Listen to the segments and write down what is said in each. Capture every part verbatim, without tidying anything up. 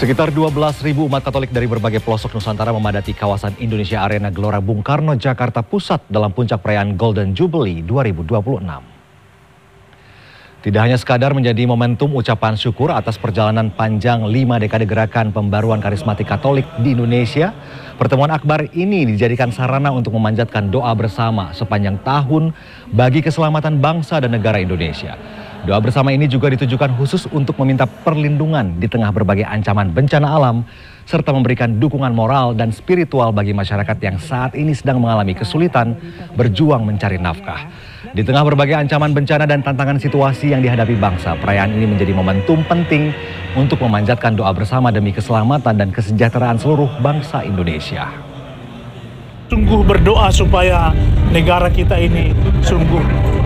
Sekitar dua belas ribu umat Katolik dari berbagai pelosok Nusantara memadati kawasan Indonesia Arena Gelora Bung Karno, Jakarta Pusat dalam puncak perayaan Golden Jubilee dua ribu dua puluh enam. Tidak hanya sekadar menjadi momentum ucapan syukur atas perjalanan panjang lima dekade gerakan pembaruan karismatik Katolik di Indonesia, pertemuan akbar ini dijadikan sarana untuk memanjatkan doa bersama sepanjang tahun bagi keselamatan bangsa dan negara Indonesia. Doa bersama ini juga ditujukan khusus untuk meminta perlindungan di tengah berbagai ancaman bencana alam, serta memberikan dukungan moral dan spiritual bagi masyarakat yang saat ini sedang mengalami kesulitan berjuang mencari nafkah. Di tengah berbagai ancaman bencana dan tantangan situasi yang dihadapi bangsa, perayaan ini menjadi momentum penting untuk memanjatkan doa bersama demi keselamatan dan kesejahteraan seluruh bangsa Indonesia. Sungguh berdoa supaya negara kita ini sungguh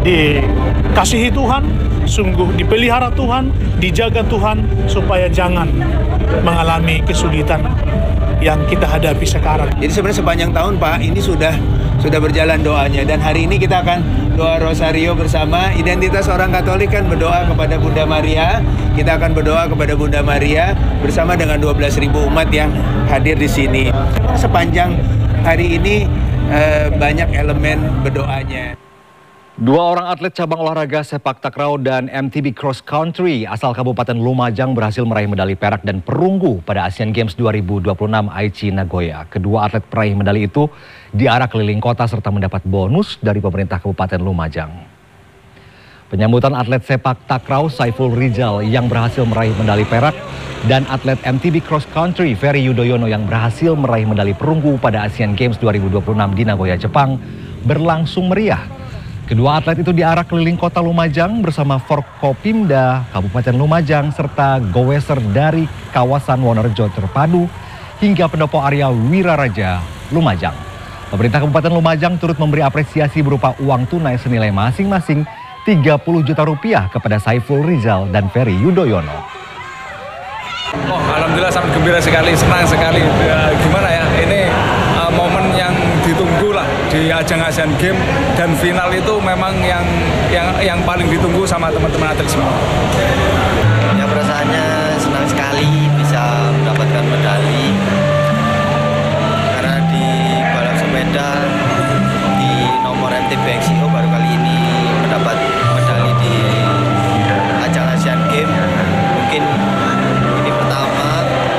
dikasihi Tuhan, sungguh dipelihara Tuhan, dijaga Tuhan, supaya jangan mengalami kesulitan yang kita hadapi sekarang. Jadi sebenarnya sepanjang tahun Pak, ini sudah sudah berjalan doanya, dan hari ini kita akan doa rosario bersama. Identitas orang Katolik kan berdoa kepada Bunda Maria. Kita akan berdoa kepada Bunda Maria bersama dengan dua belas ribu umat yang hadir di sini. Sepanjang hari ini eh, banyak elemen berdoanya. Dua orang atlet cabang olahraga sepak takraw dan M T B Cross Country asal Kabupaten Lumajang berhasil meraih medali perak dan perunggu pada Asian Games dua ribu dua puluh enam Aichi Nagoya. Kedua atlet peraih medali itu diarak keliling kota serta mendapat bonus dari pemerintah Kabupaten Lumajang. Penyambutan atlet sepak takraw Saiful Rizal yang berhasil meraih medali perak dan atlet M T B Cross Country Ferry Yudhoyono yang berhasil meraih medali perunggu pada Asian Games dua ribu dua puluh enam di Nagoya, Jepang berlangsung meriah. Kedua atlet itu diarak keliling kota Lumajang bersama Forkopimda Kabupaten Lumajang serta goweser dari kawasan Wonorejo Terpadu hingga Pendopo Area Wiraraja, Lumajang. Pemerintah Kabupaten Lumajang turut memberi apresiasi berupa uang tunai senilai masing-masing tiga puluh juta rupiah kepada Saiful Rizal dan Ferry Yudhoyono. Oh, alhamdulillah sangat gembira sekali, senang sekali. Ya, gimana ya, ini uh, momen yang ditunggu lah di ajang Asian Games, dan final itu memang yang yang yang paling ditunggu sama teman-teman atlet semua. Ya, perasaannya senang sekali bisa mendapatkan medali, karena di balap sepeda di nomor M T B X I O baru kali ini mendapat medali di ajang Asian Games. Mungkin ini pertama,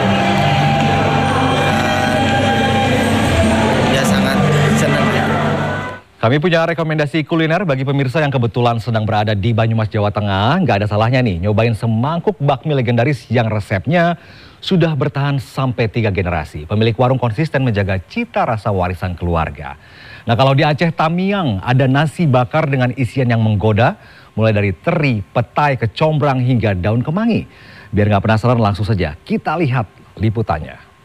dan ya sangat senang. Kami punya rekomendasi kuliner bagi pemirsa yang kebetulan sedang berada di Banyumas, Jawa Tengah. Nggak ada salahnya nih nyobain semangkuk bakmi legendaris yang resepnya sudah bertahan sampai tiga generasi. Pemilik warung konsisten menjaga cita rasa warisan keluarga. Nah, kalau di Aceh Tamiang ada nasi bakar dengan isian yang menggoda, mulai dari teri, petai, kecombrang hingga daun kemangi. Biar nggak penasaran, langsung saja kita lihat liputannya.